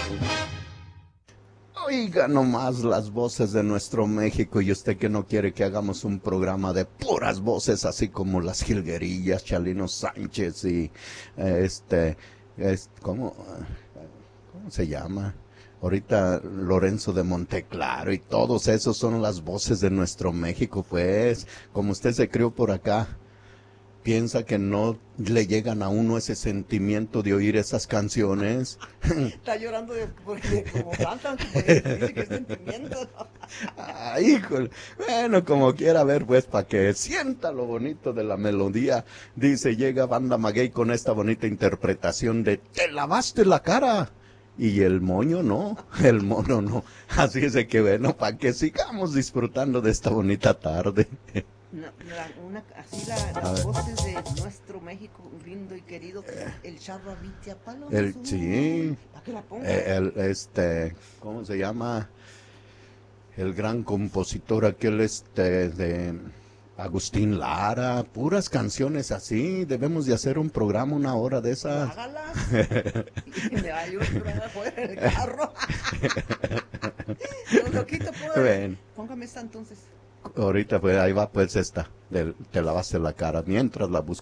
Oiga nomás las voces de nuestro México y usted que no quiere que hagamos un programa de puras voces así como las jilguerillas, Chalino Sánchez y ¿cómo se llama? Ahorita Lorenzo de Monteclaro y todos esos son las voces de nuestro México, pues, como usted se crió por acá. Piensa que no le llegan a uno ese sentimiento de oír esas canciones. Está llorando porque como cantan, dice que es sentimiento. Híjole. Bueno, como quiera ver, pues, para que sienta lo bonito de la melodía. Dice, llega Banda Maguey con esta bonita interpretación de Te lavaste la cara. Y el moño no, el mono no. Así es de que bueno, para que sigamos disfrutando de esta bonita tarde. No, las voces de nuestro México lindo y querido, el charro Abitia Palo. Sí, ¿Para qué la ponga? ¿Cómo se llama? El gran compositor aquel de Agustín Lara, puras canciones así, debemos de hacer un programa una hora de esas. Hágalas. Y me va yo fuera del carro. Loquito, póngame esta entonces. Ahorita pues ahí va pues esta, te lavaste la cara, mientras la busco.